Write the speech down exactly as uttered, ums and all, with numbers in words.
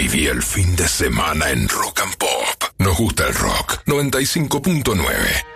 Viví el fin de semana en Rock and Pop. Nos gusta el rock. noventa y cinco punto nueve.